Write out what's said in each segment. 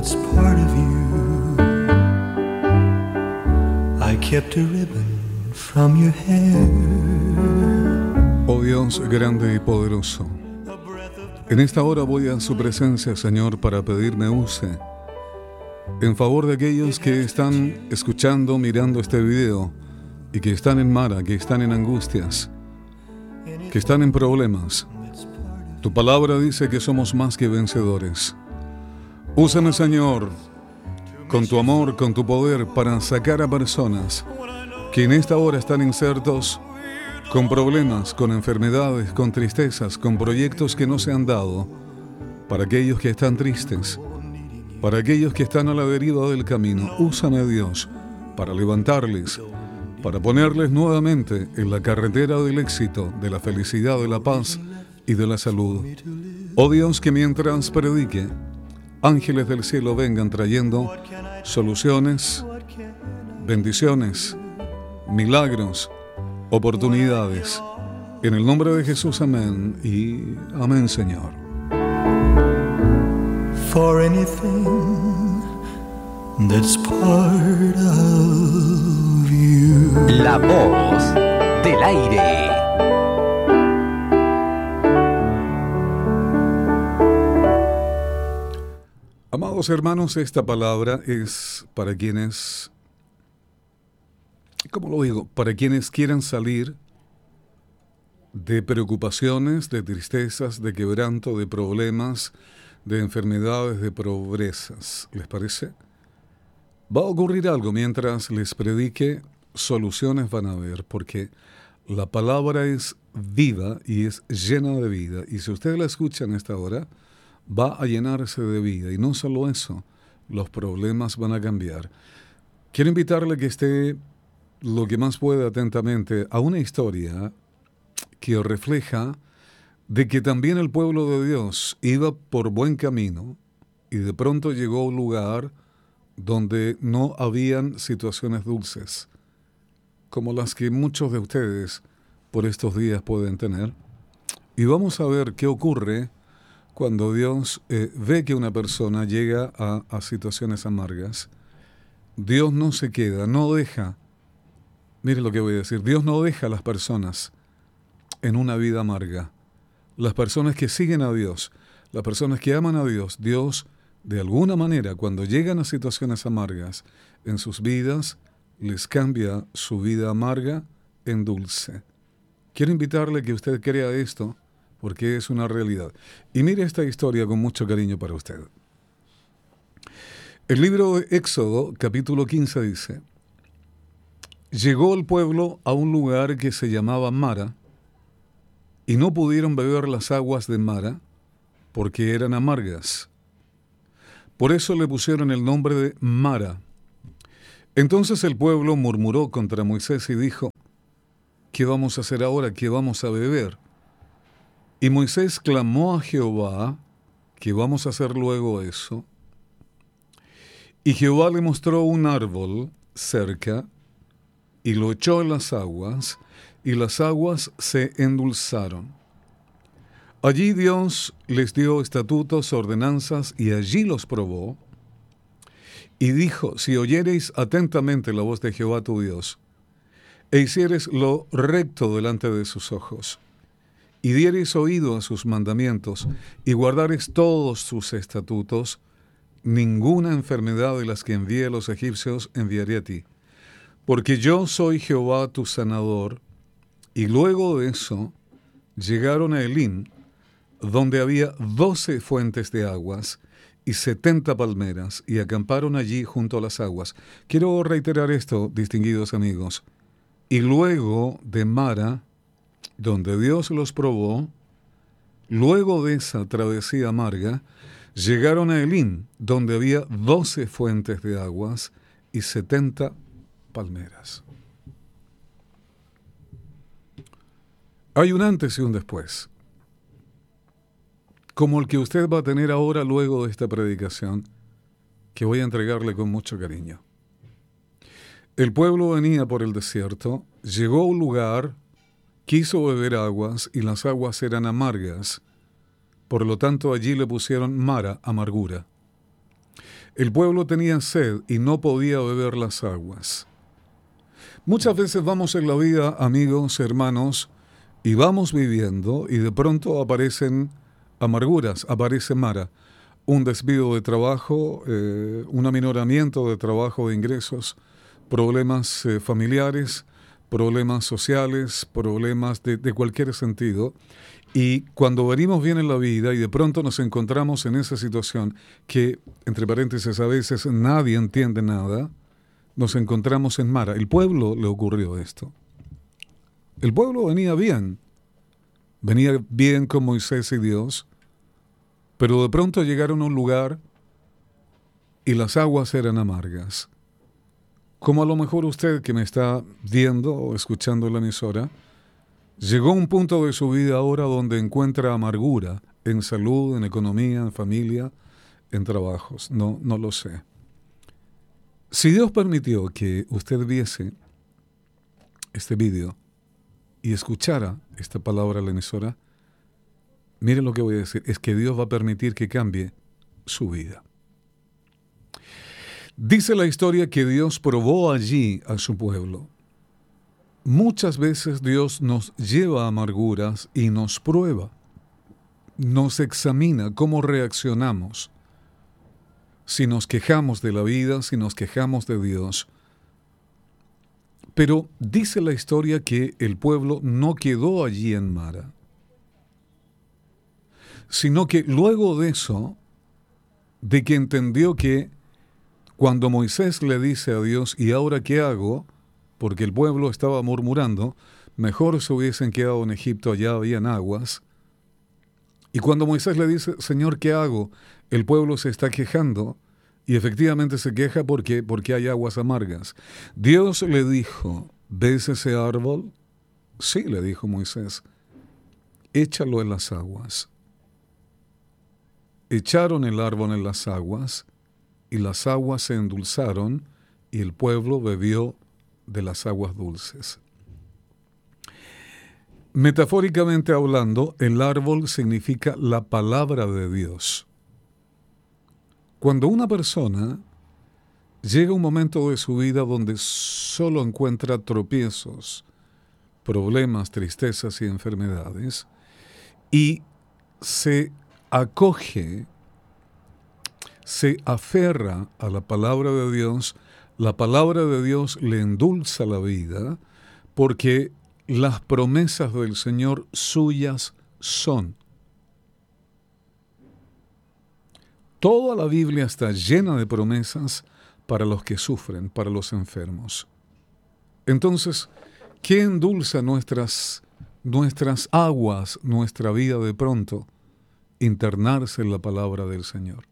that's part of you. I kept a ribbon from your hair. Oh Dios grande y poderoso, en esta hora voy a su presencia, Señor, para pedirme use en favor de aquellos que están escuchando, mirando este video y que están en Mara, que están en angustias, que están en problemas. Tu palabra dice que somos más que vencedores. Úsame, Señor, con tu amor, con tu poder, para sacar a personas que en esta hora están insertos con problemas, con enfermedades, con tristezas, con proyectos que no se han dado, para aquellos que están tristes, para aquellos que están a la deriva del camino. Úsame, Dios, para levantarles, para ponerles nuevamente en la carretera del éxito, de la felicidad, de la paz y de la salud. Oh Dios, que mientras predique, ángeles del cielo vengan trayendo soluciones, bendiciones, milagros, oportunidades. En el nombre de Jesús, amén y amén, Señor. For anything that's part of you. La voz del aire. Amados hermanos, esta palabra es para quienes, ¿cómo lo digo? Para quienes quieran salir de preocupaciones, de tristezas, de quebranto, de problemas, de enfermedades, de pobrezas. ¿Les parece? Va a ocurrir algo mientras les predique, soluciones van a haber, porque la palabra es viva y es llena de vida. Y si usted la escucha en esta hora, va a llenarse de vida. Y no solo eso, los problemas van a cambiar. Quiero invitarle que esté lo que más pueda atentamente a una historia que refleja de que también el pueblo de Dios iba por buen camino y de pronto llegó a un lugar donde no habían situaciones dulces, como las que muchos de ustedes por estos días pueden tener. Y vamos a ver qué ocurre cuando Dios ve que una persona llega a situaciones amargas. Dios no se queda, no deja. Mire lo que voy a decir. Dios no deja a las personas en una vida amarga. Las personas que siguen a Dios, las personas que aman a Dios, Dios, de alguna manera, cuando llegan a situaciones amargas en sus vidas, les cambia su vida amarga en dulce. Quiero invitarle a que usted crea esto, porque es una realidad. Y mire esta historia con mucho cariño para usted. El libro de Éxodo, capítulo 15, dice: llegó el pueblo a un lugar que se llamaba Mara, y no pudieron beber las aguas de Mara, porque eran amargas. Por eso le pusieron el nombre de Mara. Entonces el pueblo murmuró contra Moisés y dijo: ¿qué vamos a hacer ahora? ¿Qué vamos a beber? Y Moisés clamó a Jehová: ¿qué vamos a hacer luego eso? Y Jehová le mostró un árbol cerca, y lo echó en las aguas, y las aguas se endulzaron. Allí Dios les dio estatutos, ordenanzas, y allí los probó. Y dijo: si oyereis atentamente la voz de Jehová tu Dios, e hiciereis lo recto delante de sus ojos, y diereis oído a sus mandamientos, y guardareis todos sus estatutos, ninguna enfermedad de las que envié a los egipcios enviaré a ti. Porque yo soy Jehová tu sanador. Y luego de eso llegaron a Elim, donde había 12 fuentes de aguas y 70 palmeras, y acamparon allí junto a las aguas. Quiero reiterar esto, distinguidos amigos. Y luego de Mara, donde Dios los probó, luego de esa travesía amarga, llegaron a Elim, donde había 12 fuentes de aguas y 70 palmeras. Hay un antes y un después, como el que usted va a tener ahora luego de esta predicación, que voy a entregarle con mucho cariño. El pueblo venía por el desierto, llegó a un lugar, quiso beber aguas y las aguas eran amargas, por lo tanto allí le pusieron Mara, amargura. El pueblo tenía sed y no podía beber las aguas. Muchas veces vamos en la vida, amigos, hermanos, y vamos viviendo y de pronto aparecen amarguras, aparece Mara, un despido de trabajo, un aminoramiento de trabajo, de ingresos, problemas familiares, problemas sociales, problemas de cualquier sentido. Y cuando venimos bien en la vida y de pronto nos encontramos en esa situación que, entre paréntesis, a veces nadie entiende nada, nos encontramos en Mara. El pueblo le ocurrió esto. El pueblo venía bien con Moisés y Dios, pero de pronto llegaron a un lugar y las aguas eran amargas. Como a lo mejor usted que me está viendo o escuchando en la emisora, llegó a un punto de su vida ahora donde encuentra amargura en salud, en economía, en familia, en trabajos. No lo sé. Si Dios permitió que usted viese este video y escuchara esta palabra en la emisora, mire lo que voy a decir, es que Dios va a permitir que cambie su vida. Dice la historia que Dios probó allí a su pueblo. Muchas veces Dios nos lleva a amarguras y nos prueba, nos examina cómo reaccionamos. Si nos quejamos de la vida, si nos quejamos de Dios. Pero dice la historia que el pueblo no quedó allí en Mara, sino que luego de eso, de que entendió que cuando Moisés le dice a Dios, ¿y ahora qué hago? Porque el pueblo estaba murmurando, mejor se hubiesen quedado en Egipto, allá habían aguas. Y cuando Moisés le dice, Señor, ¿qué hago? El pueblo se está quejando, y efectivamente se queja porque hay aguas amargas. Dios le dijo, ¿ves ese árbol? Sí, le dijo Moisés, échalo en las aguas. Echaron el árbol en las aguas, y las aguas se endulzaron, y el pueblo bebió de las aguas dulces. Metafóricamente hablando, el árbol significa la palabra de Dios. Cuando una persona llega a un momento de su vida donde solo encuentra tropiezos, problemas, tristezas y enfermedades, y se acoge, se aferra a la palabra de Dios, la palabra de Dios le endulza la vida, porque las promesas del Señor suyas son. Toda la Biblia está llena de promesas para los que sufren, para los enfermos. Entonces, ¿qué endulza nuestras aguas, nuestra vida de pronto? Internarse en la palabra del Señor.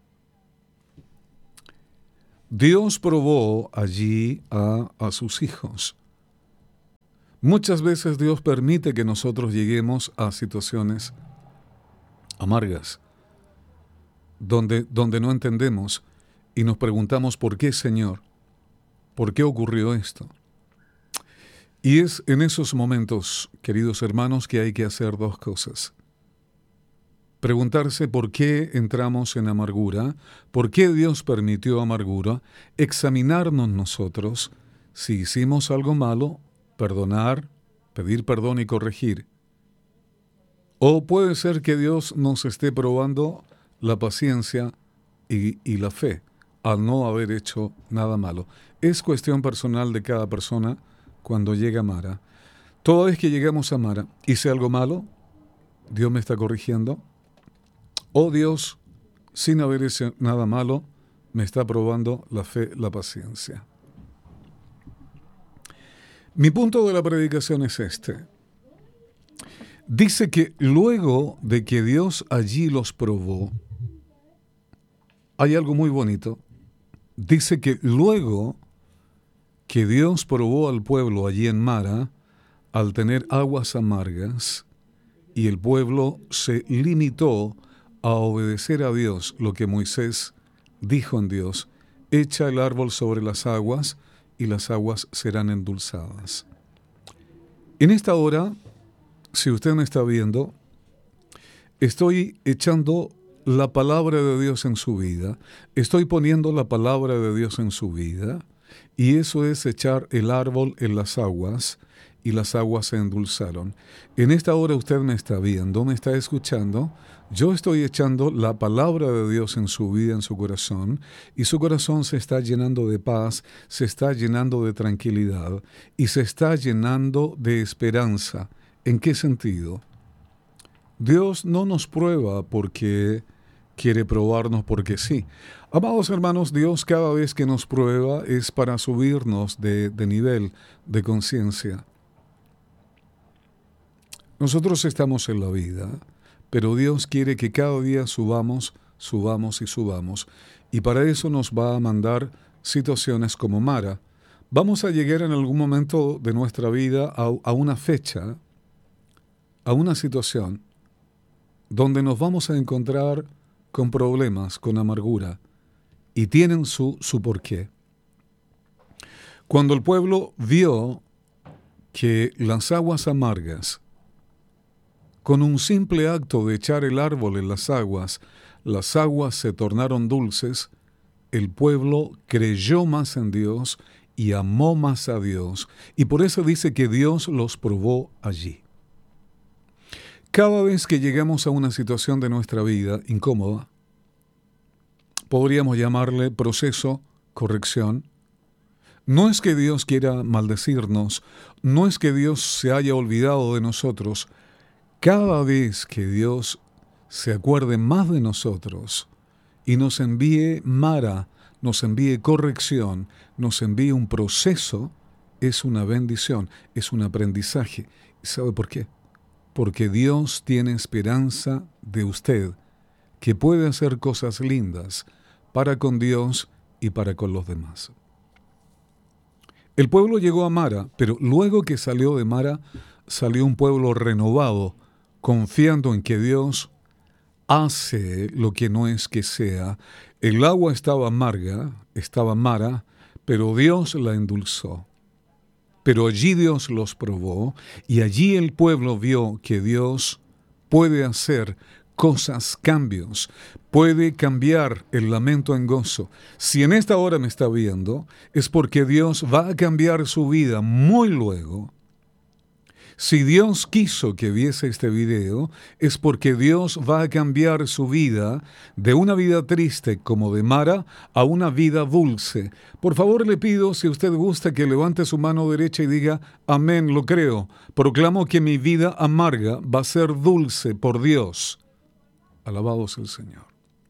Dios probó allí a sus hijos. Muchas veces Dios permite que nosotros lleguemos a situaciones amargas, donde no entendemos y nos preguntamos, ¿por qué, Señor? ¿Por qué ocurrió esto? Y es en esos momentos, queridos hermanos, que hay que hacer dos cosas. Preguntarse por qué entramos en amargura, por qué Dios permitió amargura, examinarnos nosotros, si hicimos algo malo, perdonar, pedir perdón y corregir. O puede ser que Dios nos esté probando la paciencia y la fe al no haber hecho nada malo. Es cuestión personal de cada persona cuando llega a Mara. Toda vez que llegamos a Mara, hice algo malo, Dios me está corrigiendo, o Dios, sin haber hecho nada malo, me está probando la fe, la paciencia. Mi punto de la predicación es este. Dice que luego de que Dios allí los probó, hay algo muy bonito. Dice que luego que Dios probó al pueblo allí en Mara, al tener aguas amargas, y el pueblo se limitó a obedecer a Dios, lo que Moisés dijo en Dios, echa el árbol sobre las aguas y las aguas serán endulzadas. En esta hora, si usted me está viendo, estoy echando la palabra de Dios en su vida, estoy poniendo la palabra de Dios en su vida, y eso es echar el árbol en las aguas, y las aguas se endulzaron. En esta hora usted me está viendo, me está escuchando. Yo estoy echando la palabra de Dios en su vida, en su corazón, y su corazón se está llenando de paz, se está llenando de tranquilidad y se está llenando de esperanza. ¿En qué sentido? Dios no nos prueba porque quiere probarnos porque sí. Amados hermanos, Dios cada vez que nos prueba es para subirnos de nivel de conciencia. Nosotros estamos en la vida, pero Dios quiere que cada día subamos y subamos. Y para eso nos va a mandar situaciones como Mara. Vamos a llegar en algún momento de nuestra vida a una fecha, a una situación, donde nos vamos a encontrar con problemas, con amargura, y tienen su porqué. Cuando el pueblo vio que las aguas amargas, con un simple acto de echar el árbol en las aguas se tornaron dulces, el pueblo creyó más en Dios y amó más a Dios, y por eso dice que Dios los probó allí. Cada vez que llegamos a una situación de nuestra vida incómoda, podríamos llamarle proceso, corrección. No es que Dios quiera maldecirnos, no es que Dios se haya olvidado de nosotros. Cada vez que Dios se acuerde más de nosotros y nos envíe Mara, nos envíe corrección, nos envíe un proceso, es una bendición, es un aprendizaje. ¿Y sabe por qué? Porque Dios tiene esperanza de usted, que puede hacer cosas lindas para con Dios y para con los demás. El pueblo llegó a Mara, pero luego que salió de Mara, salió un pueblo renovado, confiando en que Dios hace lo que no es que sea. El agua estaba amarga, estaba Mara, pero Dios la endulzó. Pero allí Dios los probó y allí el pueblo vio que Dios puede hacer cosas, cambios, puede cambiar el lamento en gozo. Si en esta hora me está viendo, es porque Dios va a cambiar su vida muy luego. Si Dios quiso que viese este video, es porque Dios va a cambiar su vida de una vida triste como de Mara a una vida dulce. Por favor, le pido, si usted gusta, que levante su mano derecha y diga, amén, lo creo. Proclamo que mi vida amarga va a ser dulce por Dios. Alabado sea el Señor.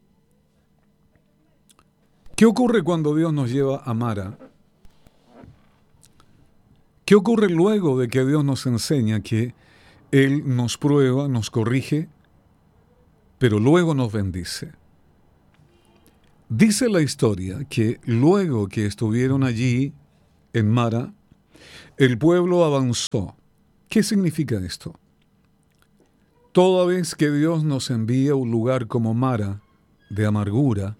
¿Qué ocurre cuando Dios nos lleva a Mara? ¿Qué ocurre luego de que Dios nos enseña que Él nos prueba, nos corrige, pero luego nos bendice? Dice la historia que luego que estuvieron allí en Mara, el pueblo avanzó. ¿Qué significa esto? Toda vez que Dios nos envía a un lugar como Mara, de amargura,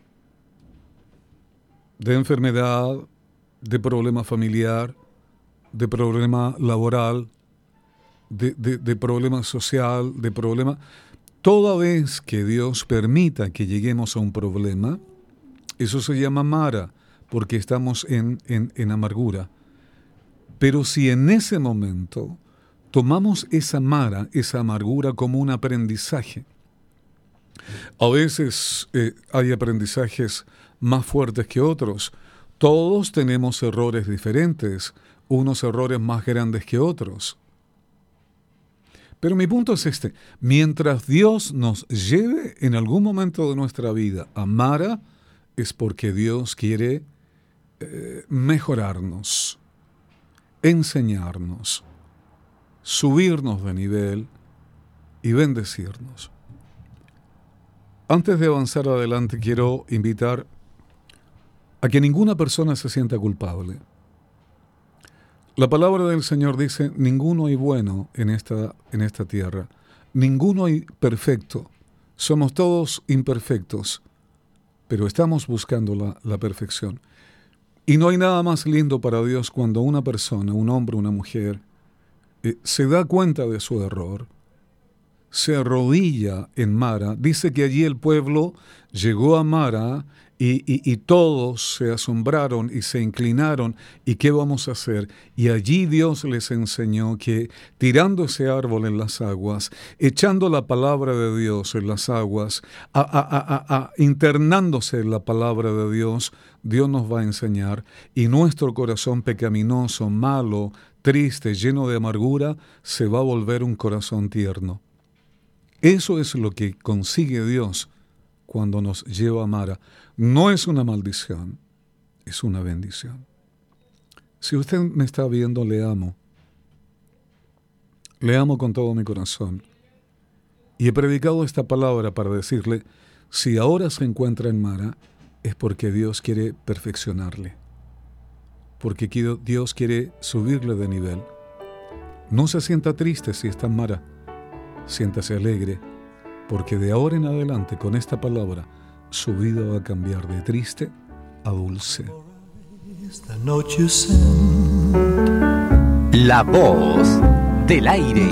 de enfermedad, de problema familiar, de problema laboral, de problema social, de problema... Toda vez que Dios permita que lleguemos a un problema, eso se llama Mara, porque estamos en amargura. Pero si en ese momento tomamos esa Mara, esa amargura como un aprendizaje, a veces hay aprendizajes más fuertes que otros. Todos tenemos errores diferentes, unos errores más grandes que otros. Pero mi punto es este: mientras Dios nos lleve en algún momento de nuestra vida a Mara, es porque Dios quiere mejorarnos, enseñarnos, subirnos de nivel y bendecirnos. Antes de avanzar adelante, quiero invitar a que ninguna persona se sienta culpable. La palabra del Señor dice, ninguno hay bueno en esta tierra, ninguno hay perfecto. Somos todos imperfectos, pero estamos buscando la perfección. Y no hay nada más lindo para Dios cuando una persona, un hombre, una mujer, se da cuenta de su error, se arrodilla en Mara. Dice que allí el pueblo llegó a Mara y todos se asombraron y se inclinaron. ¿Y qué vamos a hacer? Y allí Dios les enseñó que tirando ese árbol en las aguas, echando la palabra de Dios en las aguas, internándose en la palabra de Dios, Dios nos va a enseñar. Y nuestro corazón pecaminoso, malo, triste, lleno de amargura, se va a volver un corazón tierno. Eso es lo que consigue Dios cuando nos lleva a Mara. No es una maldición, es una bendición. Si usted me está viendo, le amo. Le amo con todo mi corazón. Y he predicado esta palabra para decirle, si ahora se encuentra en Mara, es porque Dios quiere perfeccionarle. Porque Dios quiere subirle de nivel. No se sienta triste si está en Mara. Siéntase alegre, porque de ahora en adelante con esta palabra su vida va a cambiar de triste a dulce. La voz del aire.